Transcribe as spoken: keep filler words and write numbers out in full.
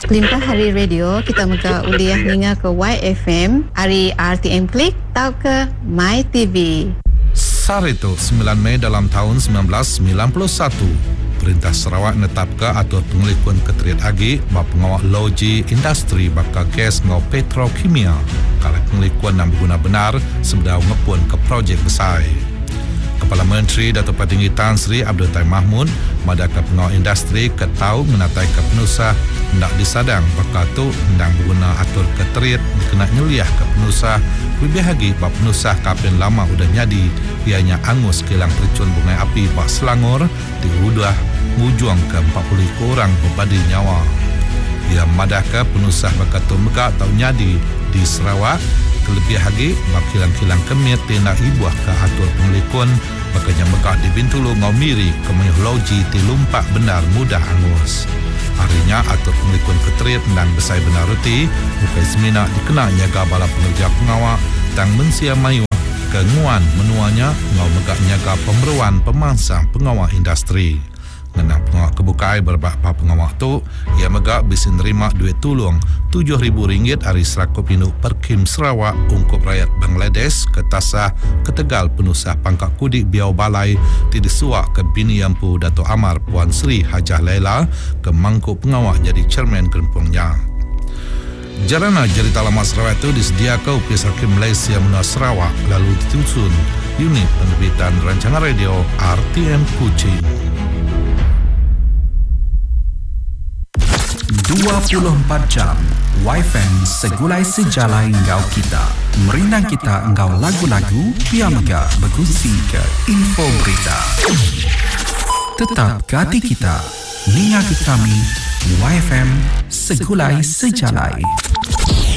Limpah Hari Radio, kita muka uliah ninga ke Y F M, hari R T M Klik, tau ke My T V. Sarito sembilan Mei dalam tahun sembilan belas sembilan puluh satu, Perintah Sarawak netapkan atur pengelikuan keteriat agi bak pengawal loji industri bakal gas ngau petrokimia kalau pengelikuan yang berguna benar sebedau ngepun ke projek besar. Kepala Menteri Datuk Patinggi Tan Sri Abdul Taim Mahmud madaka pengawal industri ketau menatai ke penusah hendak disadang bakal tu hendak berguna atur keteriat kena nyeliah ke penusah lebih lagi bak penusah kapin lama udah nyadi ianya angus kilang percun bunga api bak Selangor di udah mujuang ke empat puluh orang berbadi nyawa. Ia madaka penusah bakal tu megak tau nyadi di Sarawak lebih lagi bak kilang-kilang kemit tindak ibuah ke atur pengelikun bakanya megak di Bintulu ngau miri kemuyuh loji ti lumpak benar mudah angus. Harinya atur pengelikun keteriat dan besai benar reti bukai semina dikenal nyaga bala pengerja pengawak tang mensia mayu kenguan menuanya ngau megak nyaga pemberuan pemangsang pengawak industri. Ngenang pengawak kebukai berbapa pengawak tu ia megak bisa nerima duit tulung tujuh ribu ringgit hari serakup induk Perkim Sarawak ungkup rakyat Bangladesh ke Tasah ke Tegal penusah pangkat kudik Biau Balai ti disuak ke bini Yampu Dato' Amar Puan Sri Hajah Laila ke mangkuk pengawak jadi chairman Gerempungnya. Jarana cerita lama Sarawak itu disediakan Upis Hakim Malaysia Menua Sarawak lalu ditusun unit penerbitan rancangan radio R T M Kuching. dua puluh empat jam Y F M segulai sejalai engkau kita. Merindang kita engkau lagu-lagu biar mega bergusi ke info berita. Tetap ke hati kita. Ninga ke kami Y F M segulai sejalai.